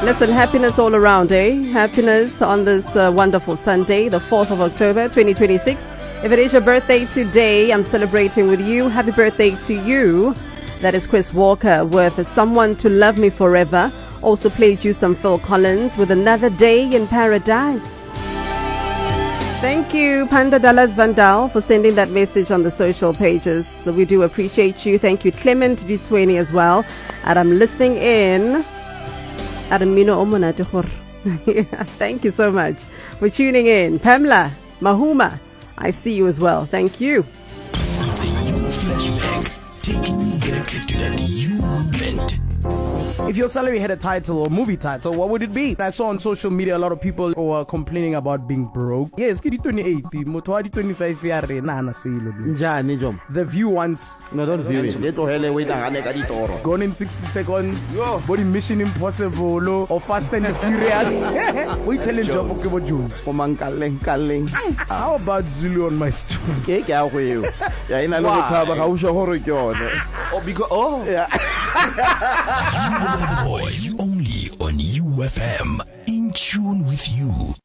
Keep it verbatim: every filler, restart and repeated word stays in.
Listen, happiness all around, eh? Happiness on this uh, wonderful Sunday, the fourth of October, twenty twenty-six. If it is your birthday today, I'm celebrating with you. Happy birthday to you. That is Chris Walker with Someone to Love Me Forever. Also played you some Phil Collins with Another Day in Paradise. Thank you, Panda Dallas Vandal, for sending that message on the social pages. So we do appreciate you. Thank you, Clement Diswani, as well. And I'm listening in. Thank you so much for tuning in. Pamela Mahuma, I see you as well. Thank you. It's a you flashback, taking you back to that you moment. If your salary had a title or movie title, what would it be? I saw on social media a lot of people were complaining about being broke. Yes, kidi twenty-eight, motwadi twenty-five yare na na silo. Njani jom? The view once. No, don't view it. Leto hele wait ngane ka ditoro. Gone in sixty seconds. Yo, body Mission Impossible or Fast and the Furious. We telling job okay what you. Komankaleng kaleng. How about Zulu on my stool? Ke ke a go eo. Ya ina le botshaba ga o sho gore ke yone. Oh, because oh. Yeah. You are the boys only on U F M. In tune with you.